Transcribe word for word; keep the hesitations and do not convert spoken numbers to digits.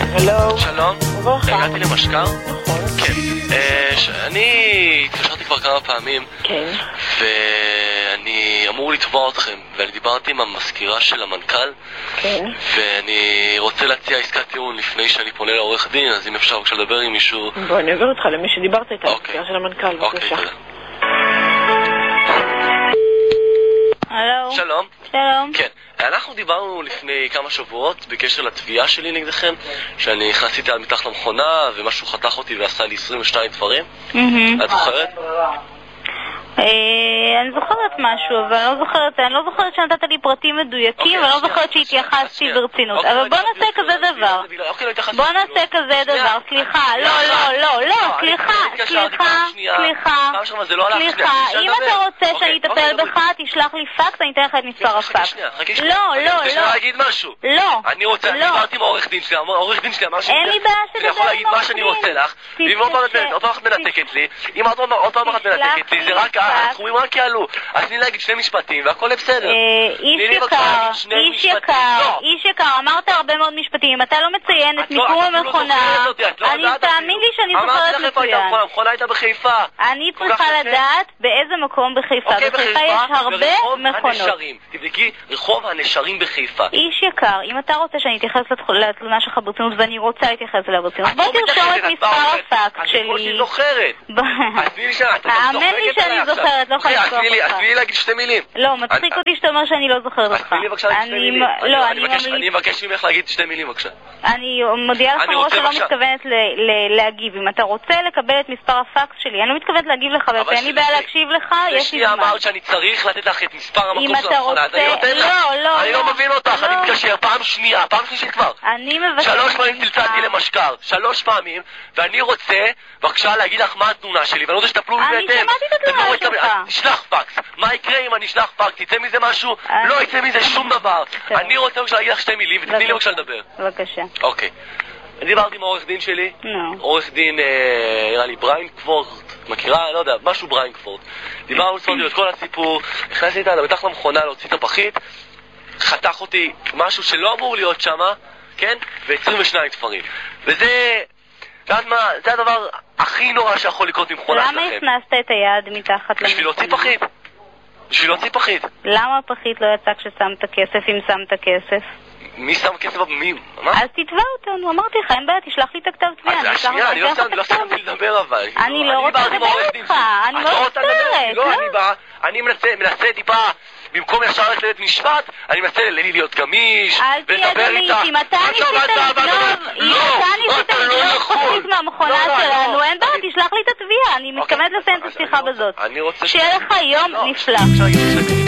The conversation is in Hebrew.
הלו. שלום. וברכה. הגעתי למשקר? נכון. כן. אה, ש... אני התקשרתי כבר כמה פעמים. כן. ואני אמור לתבוע אתכם, ואני דיברתי עם המזכירה של המנכ"ל. כן. ואני רוצה להציע עסקת טיעון לפני שאני פונה לעורך דין, אז אם אפשר בבקשה לדבר עם מישהו... בוא, אני עובר אותך למי שדיברת איתה, אוקיי. המזכירה של המנכ"ל. אוקיי, בבקשה. תודה. הלו. שלום. שלום. כן, אנחנו דיברנו לפני כמה שבועות בקשר לתביעה שלי נגדכם, שאני נכנסתי על מתחת למכונה ומשהו חתך אותי ועשה לי עשרים ושניים דברים. את זוכרת? אני זוכרת משהו, אבל אני לא זוכרת, אני לא זוכרת שנתת לי פרטים מדויקים, ואני לא זוכרת שהתייחסתי ברצינות. אבל בוא נעשה כזה דבר. בוא נעשה כזה דבר, סליחה, לא, לא, לא, לא, סליחה, סליחה, סליחה, סליחה, אם אתה רוצה שאני אטפל בך, תשלח לי פקס, אני אתן לך את מספר הפקס. לא, לא, אני רוצה לא. להגיד משהו. לא. אני רוצה, אני דיברתי עם העורך דין שלי, העורך דין שלי אמר אין לי בעיה שאני יכול להגיד מה שאני רוצה לך, ואם עוד פעם אחת מנתקת לי, אם עוד פעם אחת מנתקת לי, זה רק הסכומים רק יעלו. אז תני להגיד שני משפטים והכל בסדר. איש יקר, איש יקר, איש יקר, אמרת הרבה מאוד משפטים, אם אתה לא מציין את מיקום המכונה, אני תאמין לי שאני זוכרת מצוין. המכונה הייתה בחיפה. אני צריכה לדעת באיזה מקום בחיפה. בחיפה יש הרבה מכונות. תבדקי, רחוב הנשרים בחיפה. איש יקר, אם אתה רוצה שאני אתייחס לתלונה שלך ברצינות, ואני רוצה להתייחס אליה ברצינות, בוא תרשום את מספר הפקס שלי. אני כמו שהיא זוכרת. האמן לי שאני זוכרת, לא יכולה לזכור אותך. אז תני לי להגיד שתי מילים. לא, מצחיק אותי שאתה אומר שאני לא זוכרת אותך. אז תני לי בבקשה להגיד שתי מילים. לא, אני ממליץ. אני מבקש ממך להגיד שתי מילים בבקשה. אני מודיעה לך מראש שלא מתכוונת להגיב. אם אתה רוצה לקבל את מספר הפקס שלי, אני לא מתכוונת להגיב לך, ואין לי בעיה להקשיב לך, יש לי זמן. אמרת שאני צריך לתת לך את מספר המקום של המכונה, אז אני נותן לך. לא, לא, אני לא מבין אותך, אני מתקשר פעם שנייה, פעם שלישית כבר. אני מבקשת. שלוש פעמים צלצלתי למשקר, שלוש פעמים, ואני רוצה, בבקשה להגיד לך מה התלונה שלי, ואני רוצה שתטפלו בי בהתאם. אני שמעתי את התלונה שלך. תשלח פקס. מה יקרה אם אני אשלח פקס? יצא מזה משהו? לא יצא מזה שום דבר. אני רוצה בבקשה להגיד לך שתי מילים, ותתני לי בבקשה לדבר. בבקשה. אוקיי. אני דיברתי עם העורך דין שלי, עורך דין, נראה לי, בריינקפורט, מכירה? לא יודע, משהו בריינקפורט. דיברנו לספורט את כל הסיפור, נכנסתי איתה, מתח למכונה להוציא את הפחית, חתך אותי משהו שלא אמור להיות שם, כן? ו-עשרים ושניים תפרים. וזה, יודעת מה, זה הדבר הכי נורא שיכול לקרות ממכונה שלכם. למה הכנסת את היד מתחת למכונה? בשביל להוציא פחית. בשביל להוציא פחית. למה הפחית לא יצא כששמת כסף, אם שמת כסף? מי שם כסף? מי? מה? אז תתבע אותנו, אמרתי לך, אין בעיה, תשלח לי את הכתב תביעה. אז שנייה, אני לא סיימתי לדבר אבל. אני לא רוצה לדבר איתך, אני לא מצטערת. לא, אני בא, אני מנסה טיפה, במקום ישר ללכת לבית משפט, אני מנסה להיות גמיש, אל תהיה גמיש, אם אתה ניסית לגנוב, אם אתה ניסית לגנוב פחית מהמכונה שלנו, אין בעיה, תשלח לי את התביעה, אני מתכוונת לסיים את השיחה בזאת. שיהיה לך יום נפלא.